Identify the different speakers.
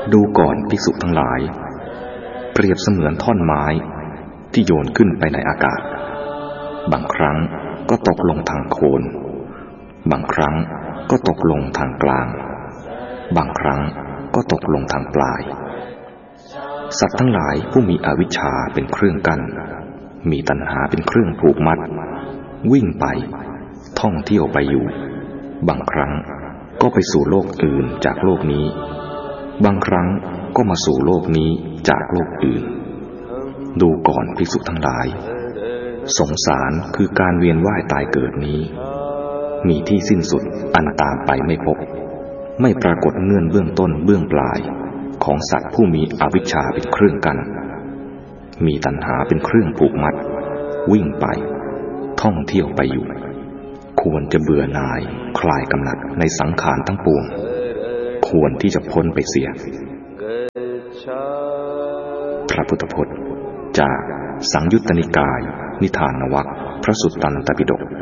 Speaker 1: ดูก่อนภิกษุทั้งหลายเปรียบเสมือนท่อนไม้ที่โยนขึ้นไปในอากาศบางครั้งก็ตกลงทางโคนบางครั้งก็ตกลงทางกลางบางครั้งก็ตกลงทางปลายสัตว์ทั้งหลายผู้มีอวิชชาเป็นเครื่องกั้นมีตัณหาเป็นเครื่องผูกมัดวิ่งไปท่องเที่ยวไปอยู่บางครั้งก็ไปสู่โลกอื่นจากโลกนี้บางครั้งก็มาสู่โลกนี้จากโลกอื่นดูก่อนภิกษุทั้งหลายสงสารคือการเวียนว่ายตายเกิดนี้มีที่สิ้นสุดอันตามไปไม่พบไม่ปรากฏเงื่อนเบื้องต้นเบื้องปลายของสัตว์ผู้มีอวิชชาเป็นเครื่องกั้นมีตัณหาเป็นเครื่องผูกมัดวิ่งไปท่องเที่ยวไปอยู่ควรจะเบื่อหน่ายคลายกำหนัดในสังขารทั้งปวงควรที่จะพ้นไปเสียพระพุทธพจน์จากสังยุตตนิกายนิทานวรรคพระสุตตันตปิฎก